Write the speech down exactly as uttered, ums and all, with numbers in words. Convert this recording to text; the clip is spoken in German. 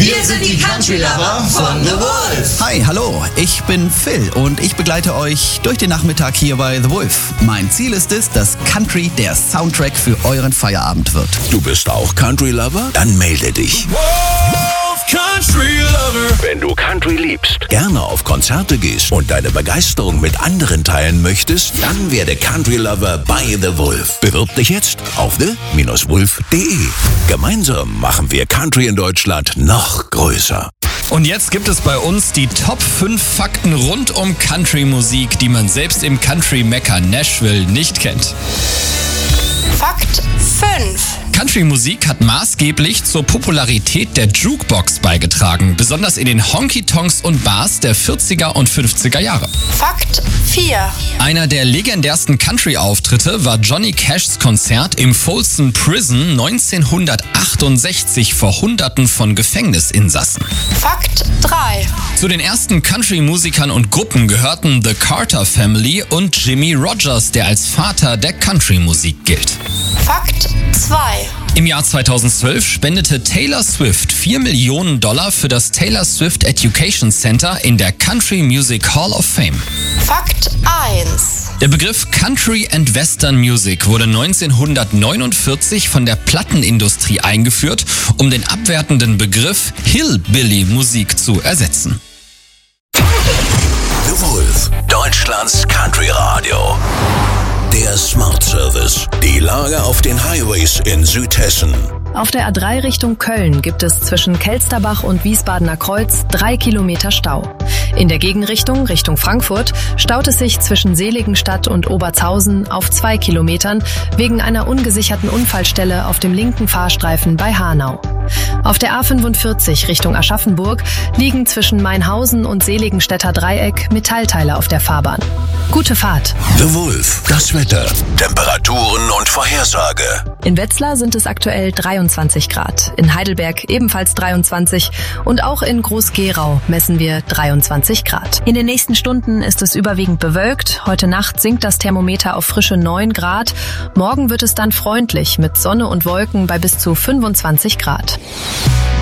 Wir sind die Country Lover von The Wolf. Hi, hallo, ich bin Phil und ich begleite euch durch den Nachmittag hier bei The Wolf. Mein Ziel ist es, dass Country der Soundtrack für euren Feierabend wird. Du bist auch Country Lover? Dann melde dich. Wolf Country Lover. Wenn du Country liebst, gerne auf Konzerte gehst und deine Begeisterung mit anderen teilen möchtest, dann werde Country Lover bei The Wolf. Bewirb dich jetzt auf the Bindestrich wolf punkt de. Gemeinsam machen wir Country in Deutschland noch größer. Und jetzt gibt es bei uns die Top fünf Fakten rund um Country-Musik, die man selbst im Country-Mekka Nashville nicht kennt. Fakt fünf. Country-Musik hat maßgeblich zur Popularität der Jukebox beigetragen, besonders in den Honky-Tonks und Bars der vierziger und fünfziger Jahre. Fakt vier. Einer der legendärsten Country-Auftritte war Johnny Cashs Konzert im Folsom Prison neunzehnhundertachtundsechzig vor Hunderten von Gefängnisinsassen. Fakt drei. Zu den ersten Country-Musikern und Gruppen gehörten The Carter Family und Jimmie Rodgers, der als Vater der Country-Musik gilt. Fakt zwei. Im Jahr zweitausendzwölf spendete Taylor Swift vier Millionen Dollar für das Taylor Swift Education Center in der Country Music Hall of Fame. Fakt eins. Der Begriff Country and Western Music wurde neunzehnhundertneunundvierzig von der Plattenindustrie eingeführt, um den abwertenden Begriff Hillbilly-Musik zu ersetzen. The Wolf, Deutschlands Country Radio. Der Smart Service. Die Lage auf den Highways in Südhessen. Auf der A drei Richtung Köln gibt es zwischen Kelsterbach und Wiesbadener Kreuz drei Kilometer Stau. In der Gegenrichtung, Richtung Frankfurt, staut es sich zwischen Seligenstadt und Obertshausen auf zwei Kilometern wegen einer ungesicherten Unfallstelle auf dem linken Fahrstreifen bei Hanau. Auf der A fünfundvierzig Richtung Aschaffenburg liegen zwischen Mainhausen und Seligenstädter Dreieck Metallteile auf der Fahrbahn. Gute Fahrt. The Wolf, das Wetter, Temperaturen und Vorhersage. In Wetzlar sind es aktuell dreiundzwanzig Grad, in Heidelberg ebenfalls dreiundzwanzig und auch in Groß-Gerau messen wir dreiundzwanzig Grad. In den nächsten Stunden ist es überwiegend bewölkt. Heute Nacht sinkt das Thermometer auf frische neun Grad. Morgen wird es dann freundlich mit Sonne und Wolken bei bis zu fünfundzwanzig Grad.